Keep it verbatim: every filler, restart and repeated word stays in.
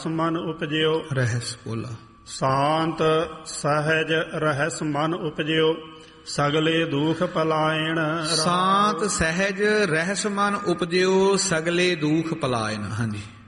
ਮਨ ਉਪਜਿਓ। ਰਹਿਸ ਬੋਲਾ। ਸ਼ਾਂਤ ਸਹਿਜ ਰਹਿਸ ਮਨ ਉਪਜਿਓ, ਸਗਲੇ ਦੁਖ ਪਲਾਇਣ। ਸ਼ਾਂਤ ਸਹਿਜ ਰਹਿਸ ਮਨ ਉਪਜਿਓ, ਸਗਲੇ ਦੁਖ ਪਲਾਇਣ। ਹਾਂਜੀ।